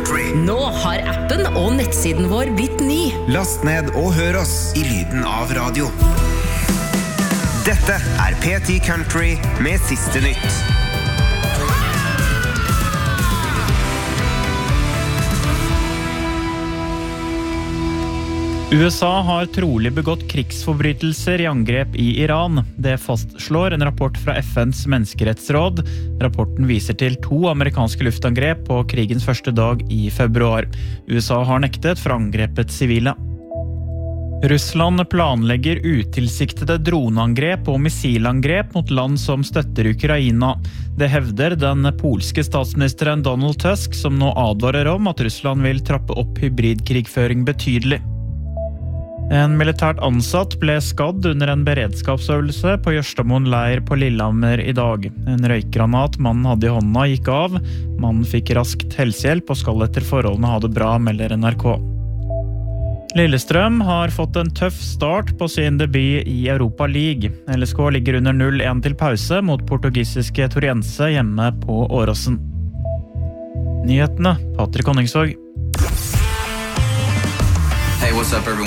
Country. Nå har appen og nettsiden vår blitt ny. Last ned og hør oss I lyden av radio. Dette P10 Country med siste nytt. USA har trolig begått krigsforbrytelser I angrep I Iran. Det fastslår en rapport fra FNs menneskerettsråd. Rapporten viser til 2 amerikanske luftangrep på krigens første dag I februar. USA har nektet for angrepet sivile. Russland planlegger utilsiktede droneangrep og missilangrep mot land som støtter Ukraina. Det hevder den polske statsministeren Donald Tusk, som nå advarer om at Russland vil trappe opp hybridkrigføring betydelig. En militært ansatt ble skadd under en beredskapsøvelse på Jørstadmoen leir på Lillehammer I dag. En røykgranat mannen hadde I hånda gikk av. Mannen fikk raskt helsehjelp og skal etter forholdene ha det bra, melder NRK. Lillestrøm har fått en tøff start på sin debut I Europa League. LSK ligger under 0-1 til pause mot portugisiske Torrense hjemme på Åråsen. Nyhetene, Patrick Honningsvåg. Hey, what's up everyone?